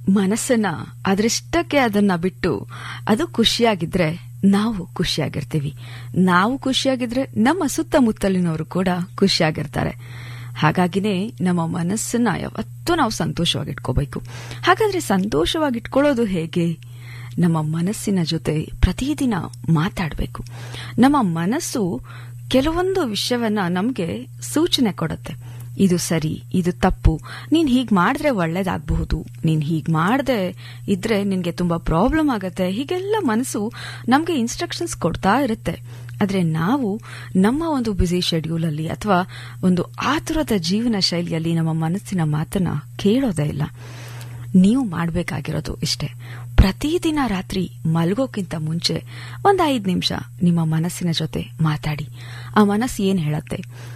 ಮನಸ್ಸನ್ನ ಅದೃಷ್ಟಕ್ಕೆ ಅದನ್ನ ಬಿಟ್ಟು ಅದು ಖುಷಿಯಾಗಿದ್ರೆ ನಾವು ಖುಷಿಯಾಗಿರ್ತೀವಿ. ನಾವು ಖುಷಿಯಾಗಿದ್ರೆ ನಮ್ಮ ಸುತ್ತಮುತ್ತಲಿನವರು ಕೂಡ ಖುಷಿಯಾಗಿರ್ತಾರೆ. ಹಾಗಾಗಿನೇ ನಮ್ಮ ಮನಸ್ಸನ್ನ ಯಾವತ್ತೂ ನಾವು ಸಂತೋಷವಾಗಿಟ್ಕೋಬೇಕು. ಹಾಗಾದ್ರೆ ಸಂತೋಷವಾಗಿಟ್ಕೊಳ್ಳೋದು ಹೇಗೆ? ನಮ್ಮ ಮನಸ್ಸಿನ ಜೊತೆ ಪ್ರತಿದಿನ ಮಾತಾಡಬೇಕು. ನಮ್ಮ ಮನಸ್ಸು ಕೆಲವೊಂದು ವಿಷಯವನ್ನ ನಮ್ಗೆ ಸೂಚನೆ ಕೊಡುತ್ತೆ. ಇದು ಸರಿ, ಇದು ತಪ್ಪು, ನೀನ್ ಹೀಗ್ ಮಾಡಿದ್ರೆ ಒಳ್ಳೇದಾಗಬಹುದು, ನೀನ್ ಹೀಗ್ ಮಾಡದೆ ಇದ್ರೆ ನಿನ್ಗೆ ತುಂಬಾ ಪ್ರಾಬ್ಲಮ್ ಆಗತ್ತೆ, ಹೀಗೆಲ್ಲ ಮನಸ್ಸು ನಮ್ಗೆ ಇನ್ಸ್ಟ್ರಕ್ಷನ್ಸ್ ಕೊಡ್ತಾ ಇರುತ್ತೆ. ಆದ್ರೆ ನಾವು ನಮ್ಮ ಒಂದು ಬ್ಯುಸಿ ಶೆಡ್ಯೂಲ್ ಅಲ್ಲಿ ಅಥವಾ ಒಂದು ಆತುರದ ಜೀವನ ಶೈಲಿಯಲ್ಲಿ ನಮ್ಮ ಮನಸ್ಸಿನ ಮಾತನ್ನ ಕೇಳೋದೇ ಇಲ್ಲ. ನೀವು ಮಾಡಬೇಕಾಗಿರೋದು ಇಷ್ಟೇ. ಪ್ರತಿದಿನ ರಾತ್ರಿ ಮಲ್ಗೋಕ್ಕಿಂತ ಮುಂಚೆ 5 ನಿಮಿಷ ನಿಮ್ಮ ಮನಸ್ಸಿನ ಜೊತೆ ಮಾತಾಡಿ. ಆ ಮನಸ್ಸು ಏನ್ ಹೇಳತ್ತೆ,